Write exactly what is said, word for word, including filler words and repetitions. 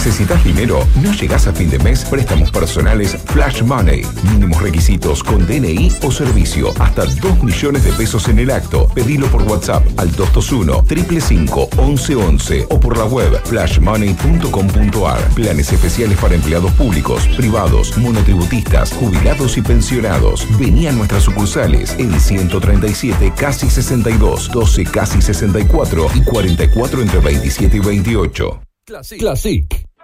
¿Necesitas dinero? ¿No llegás a fin de mes? Préstamos personales Flash Money. Mínimos requisitos con D N I o servicio. Hasta dos millones de pesos en el acto. Pedilo por WhatsApp al dos dos uno, cinco cinco cinco, once once o por la web flash money punto com punto a r. Planes especiales para empleados públicos, privados, monotributistas, jubilados y pensionados. Vení a nuestras sucursales en ciento treinta y siete, casi sesenta y dos, doce, casi sesenta y cuatro y cuarenta y cuatro entre veintisiete y veintiocho. Classic. Classic.